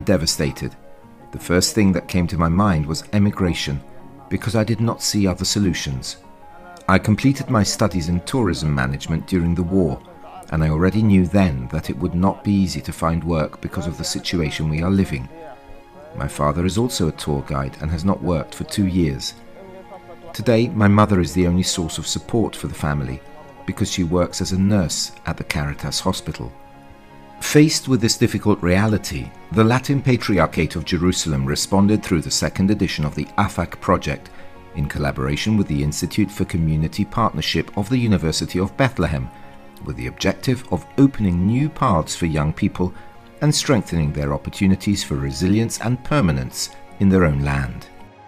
Devastated. The first thing that came to my mind was emigration, because I did not see other solutions. I completed my studies in tourism management during the war, and I already knew then that it would not be easy to find work because of the situation we are living. My father is also a tour guide and has not worked for 2 years. Today, my mother is the only source of support for the family, because she works as a nurse at the Caritas hospital. Faced with this difficult reality, the Latin Patriarchate of Jerusalem responded through the second edition of the AFAC project, in collaboration with the Institute for Community Partnership of the University of Bethlehem, with the objective of opening new paths for young people and strengthening their opportunities for resilience and permanence in their own land.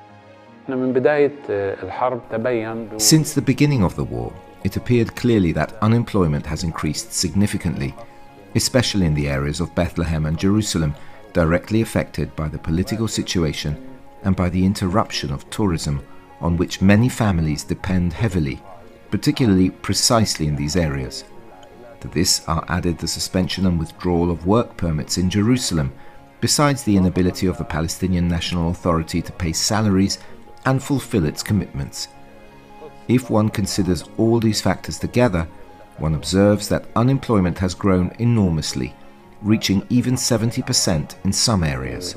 Since the beginning of the war, it appeared clearly that unemployment has increased significantly, especially in the areas of Bethlehem and Jerusalem, directly affected by the political situation and by the interruption of tourism, on which many families depend heavily, particularly precisely in these areas. To this are added the suspension and withdrawal of work permits in Jerusalem, besides the inability of the Palestinian National Authority to pay salaries and fulfill its commitments. If one considers all these factors together, one observes that unemployment has grown enormously, reaching even 70% in some areas.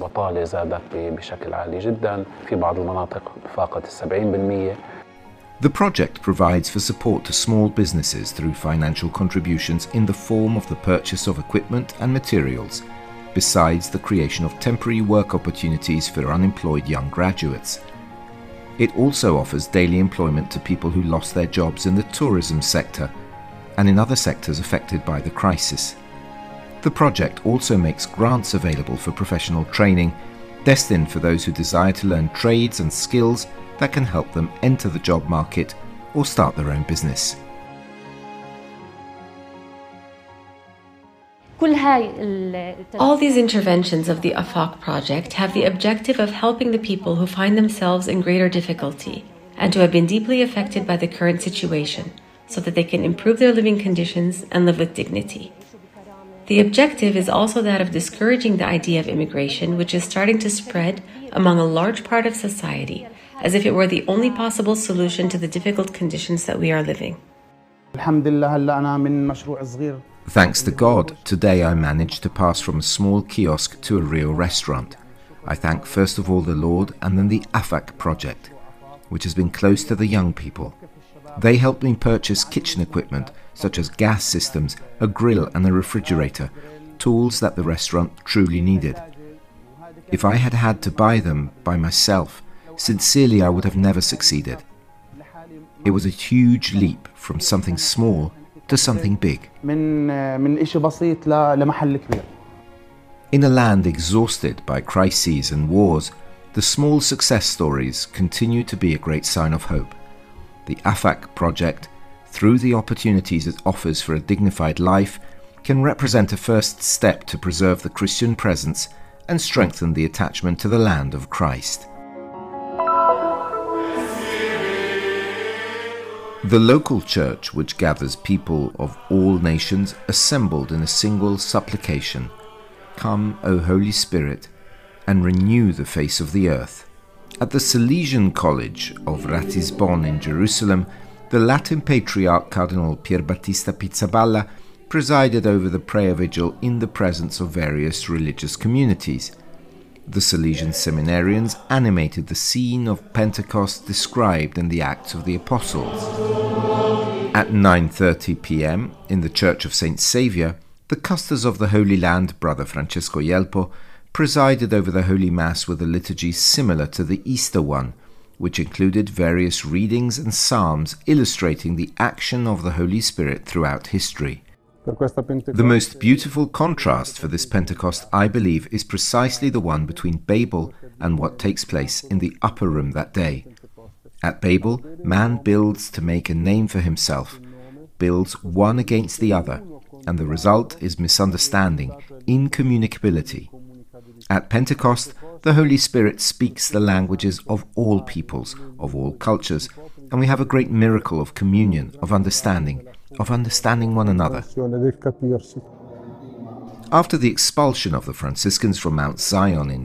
The project provides for support to small businesses through financial contributions in the form of the purchase of equipment and materials, besides the creation of temporary work opportunities for unemployed young graduates. It also offers daily employment to people who lost their jobs in the tourism sector and in other sectors affected by the crisis. The project also makes grants available for professional training, destined for those who desire to learn trades and skills that can help them enter the job market or start their own business. All these interventions of the AFAC project have the objective of helping the people who find themselves in greater difficulty and who have been deeply affected by the current situation, so that they can improve their living conditions and live with dignity. The objective is also that of discouraging the idea of immigration, which is starting to spread among a large part of society, as if it were the only possible solution to the difficult conditions that we are living. Thanks to God, today I managed to pass from a small kiosk to a real restaurant. I thank first of all the Lord and then the AFAC project, which has been close to the young people. They helped me purchase kitchen equipment such as gas systems, a grill and a refrigerator, tools that the restaurant truly needed. If I had had to buy them by myself, sincerely I would have never succeeded. It was a huge leap from something small to something big. In a land exhausted by crises and wars, the small success stories continue to be a great sign of hope. The AFAC project, through the opportunities it offers for a dignified life, can represent a first step to preserve the Christian presence and strengthen the attachment to the land of Christ. The local church, which gathers people of all nations, assembled in a single supplication, "Come, O Holy Spirit, and renew the face of the earth." At the Salesian College of Ratisbon in Jerusalem, the Latin Patriarch Cardinal Pierbattista Pizzaballa presided over the prayer vigil in the presence of various religious communities. The Salesian seminarians animated the scene of Pentecost described in the Acts of the Apostles. At 9:30 p.m. in the Church of St. Saviour, the custars of the Holy Land, Brother Francesco Yelpo, presided over the Holy Mass with a liturgy similar to the Easter one, which included various readings and psalms illustrating the action of the Holy Spirit throughout history. The most beautiful contrast for this Pentecost, I believe, is precisely the one between Babel and what takes place in the upper room that day. At Babel, man builds to make a name for himself, builds one against the other, and the result is misunderstanding, incommunicability. At Pentecost, the Holy Spirit speaks the languages of all peoples, of all cultures, and we have a great miracle of communion, of understanding one another. After the expulsion of the Franciscans from Mount Zion in